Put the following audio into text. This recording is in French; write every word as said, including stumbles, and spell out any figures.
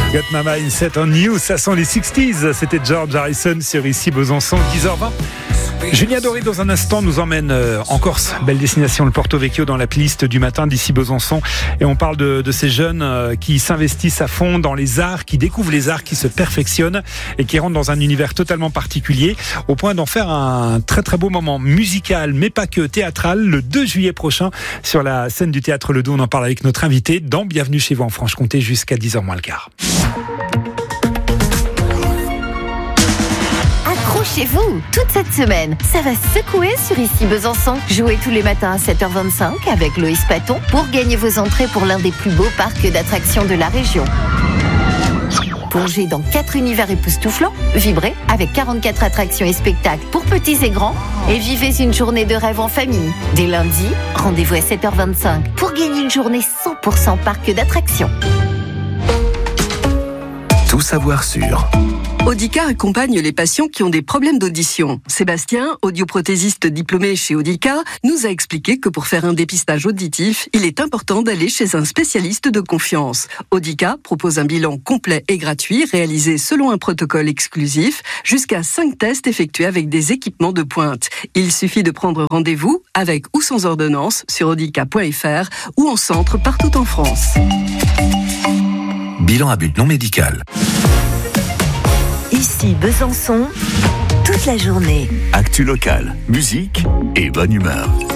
Got My Mind Set on You, ça sent les sixties. C'était George Harrison sur Ici Besançon, dix heures vingt. Julien Doré, dans un instant, nous emmène en Corse. Belle destination, le Porto Vecchio, dans la playlist du matin d'Ici Besançon. Et on parle de, de ces jeunes qui s'investissent à fond dans les arts, qui découvrent les arts, qui se perfectionnent et qui rentrent dans un univers totalement particulier, au point d'en faire un très très beau moment musical, mais pas que, théâtral, le deux juillet prochain, sur la scène du Théâtre Ledoux. On en parle avec notre invité dans Bienvenue chez vous en Franche-Comté, jusqu'à dix heures moins le quart. Accrochez-vous, toute cette semaine, ça va secouer sur Ici Besançon. Jouez tous les matins à sept heures vingt-cinq avec Loïs Paton pour gagner vos entrées pour l'un des plus beaux parcs d'attractions de la région. Plongez dans quatre univers époustouflants, vibrez avec quarante-quatre attractions et spectacles pour petits et grands et vivez une journée de rêve en famille. Dès lundi, rendez-vous à sept heures vingt-cinq pour gagner une journée cent pour cent parc d'attractions. Tout savoir sur Audica accompagne les patients qui ont des problèmes d'audition. Sébastien, audioprothésiste diplômé chez Audica, nous a expliqué que pour faire un dépistage auditif, il est important d'aller chez un spécialiste de confiance. Audica propose un bilan complet et gratuit réalisé selon un protocole exclusif, jusqu'à cinq tests effectués avec des équipements de pointe. Il suffit de prendre rendez-vous avec ou sans ordonnance sur audica point f r ou en centre partout en France. Bilan à but non médical. Ici Besançon, toute la journée. Actu locale, musique et bonne humeur.